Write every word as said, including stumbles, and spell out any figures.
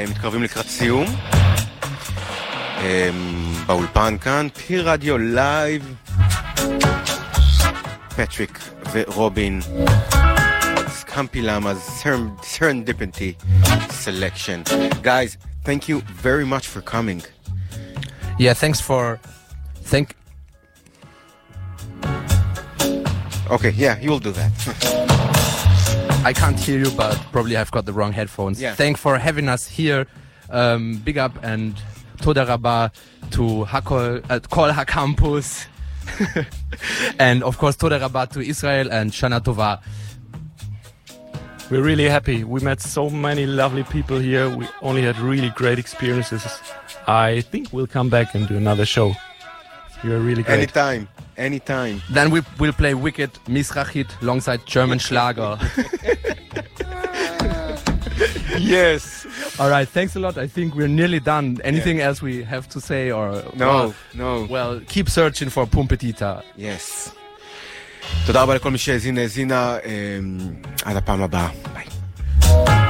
מתקרבים לקראת סיום. באולפן כאן, פי רדיו לייב. פטריק ורובין. Scampy Lama's Serendipity selection. Guys, thank you very much for coming. Yeah, thanks for... Thank... Okay, yeah, you'll do that. I can't hear you, but probably I've got the wrong headphones. Yeah. Thanks for having us here. Um, big up and Toda Rabah to Hakol, uh, Kol HaCampus. And of course Toda Rabah to Israel and Shana Tova. We're really happy. We met so many lovely people here. We only had really great experiences. I think we'll come back and do another show. You're really great. Anytime, anytime. Then we will play Wicked Mizrachit alongside German Schlager. Yes. All right, thanks a lot. I think we're nearly done. Anything yeah. else we have to say? Or No, well, no. Well, keep searching for Pumpetita. Yes. תודה רבה לכל מי שהזין, הזינה, עד הפעם הבאה.